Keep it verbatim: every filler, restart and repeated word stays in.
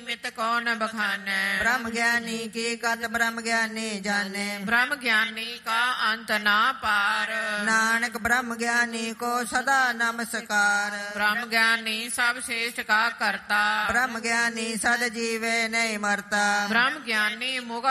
ਮਿਤ ਕੌਣ ਬਖਾਨੈ। ਬ੍ਰਹਮ ਗਿਆਨੀ ਕੀ ਕਤ ਬ੍ਰਹਮ ਗਿਆਨੀ ਜਾਣੇ। ਬ੍ਰਹਮ ਗਿਆਨੀ ਕਾ ਅੰਤ ਨਾ ਪਾਰ। ਨਾਨਕ ਬ੍ਰਹਮ ਗਿਆਨੀ ਕੋ ਸਦਾ ਨਮਸਕਾਰ। ਬ੍ਰਹਮ ਗਿਆਨੀ ਸਭ ਸ੍ਰੇਸ਼ਟ ਕਾ ਕਰਤਾ। ਬ੍ਰਹਮ ਗਿਆਨੀ ਸਦ ਜੀਵੇ ਨਹੀਂ ਮਰਤਾ। ਬ੍ਰਹਮ ਗਿਆਨੀ ਮੁਗ